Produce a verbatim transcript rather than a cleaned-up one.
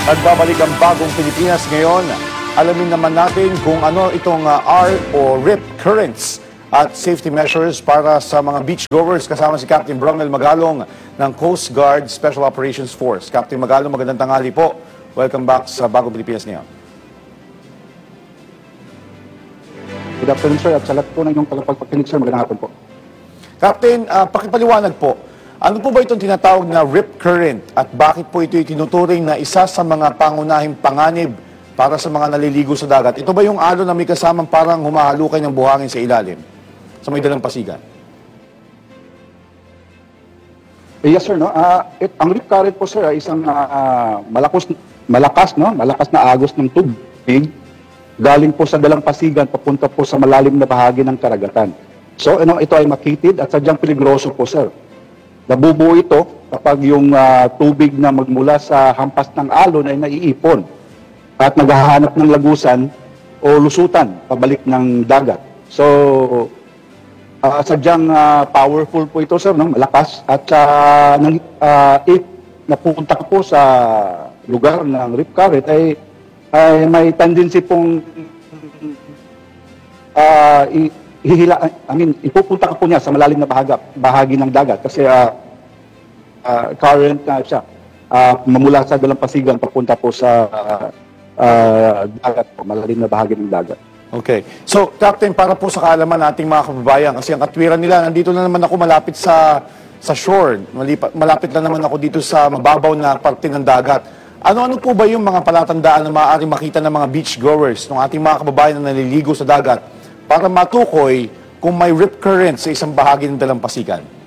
Nagbabalik ang bagong Pilipinas ngayon. Alamin naman natin kung ano itong uh, R o RIP currents at safety measures para sa mga beachgoers. Kasama si Captain Bromel Magalong ng Coast Guard Special Operations Force. Captain Magalong, magandang tanghali po. Welcome back sa bagong Pilipinas ngayon. Good afternoon, sir. At sa lahat po ng inyong tagapagpakinig, sir, magandang hapon po. Captain, uh, pakipaliwanag po. Ano po ba itong tinatawag na RIP current at bakit po ito itinuturing na isa sa mga pangunahing panganib para sa mga naliligo sa dagat? Ito ba yung alon na may kasamang parang humahalukay ng buhangin sa ilalim sa may dalampasigan? Eh, yes, sir. No? Uh, it, ang RIP current po, sir, ay isang uh, malakas, malakas, no? malakas na agos ng tubig galing po sa dalampasigan papunta po sa malalim na bahagi ng karagatan. So, ano, ito ay makitid at sadyang peligroso po, sir. Nabubuo ito kapag yung uh, tubig na magmula sa hampas ng alon ay naiipon at naghahanap ng lagusan o lusutan pabalik ng dagat. So, uh, sadyang uh, powerful po ito, sir, no? Malakas. At uh, nang, uh, if napupunta ka po sa lugar ng RIP current, ay, ay may tendency pong uh, i- Hihila, I mean, ipupunta ka po niya sa malalim na bahagi, bahagi ng dagat kasi uh, uh, current na siya. Uh, mamula sa dalampasigan papunta po sa uh, uh, dagat po, malalim na bahagi ng dagat. Okay. So, Captain, para po sa kaalaman nating mga kababayan, kasi ang katwiran nila, nandito na naman ako malapit sa sa shore. Malipat, malapit na naman ako dito sa mababaw na parte ng dagat. Ano-ano po ba yung mga palatandaan na maaaring makita ng mga beachgoers, ng ating mga kababayan na naliligo sa dagat, para matukoy kung may RIP current sa isang bahagi ng dalampasigan?